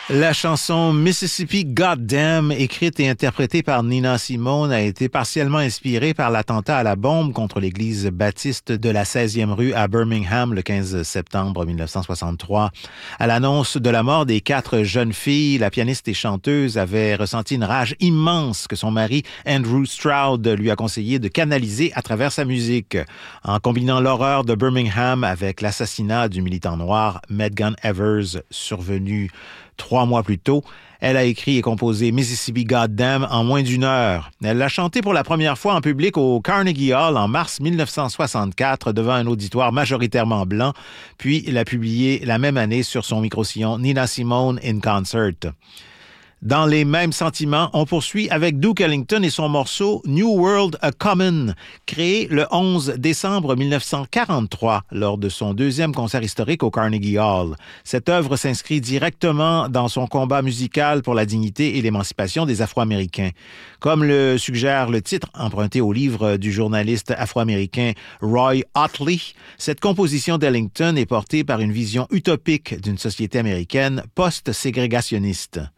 La chanson Mississippi Goddamn, écrite et interprétée par Nina Simone, a été partiellement inspirée par l'attentat à la bombe contre l'église baptiste de la 16e rue à Birmingham le 15 septembre 1963. À l'annonce de la mort des 4 jeunes filles, la pianiste et chanteuse avait ressenti une rage immense que son mari Andrew Stroud lui a conseillé de canaliser à travers sa musique. En combinant l'horreur de Birmingham avec l'assassinat du militant noir Medgar Evers survenu 3 mois plus tôt, elle a écrit et composé Mississippi Goddamn en moins d'1 heure. Elle l'a chanté pour la première fois en public au Carnegie Hall en mars 1964 devant un auditoire majoritairement blanc, puis l'a publié la même année sur son micro-sillon Nina Simone in Concert. Dans les mêmes sentiments, on poursuit avec Duke Ellington et son morceau New World A Comin', créé le 11 décembre 1943 lors de son 2e concert historique au Carnegie Hall. Cette œuvre s'inscrit directement dans son combat musical pour la dignité et l'émancipation des Afro-Américains. Comme le suggère le titre emprunté au livre du journaliste afro-américain Roy Otley, cette composition d'Ellington est portée par une vision utopique d'une société américaine post-ségrégationniste.